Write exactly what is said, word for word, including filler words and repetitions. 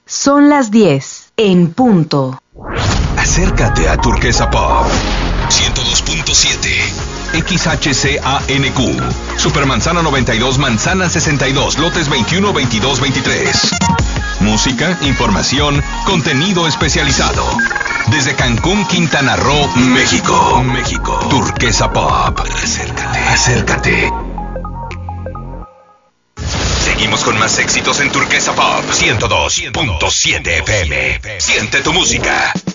Son las diez en punto. Acércate a Turquesa Pop ciento dos punto siete X H C A N Q Supermanzana noventa y dos, Manzana sesenta y dos, lotes veintiuno, veintidós, veintitrés. Música, información, contenido especializado. Desde Cancún, Quintana Roo, México. México. Turquesa Pop. Acércate. Acércate. Seguimos con más éxitos en Turquesa Pop ciento dos punto siete F M. Siente tu música.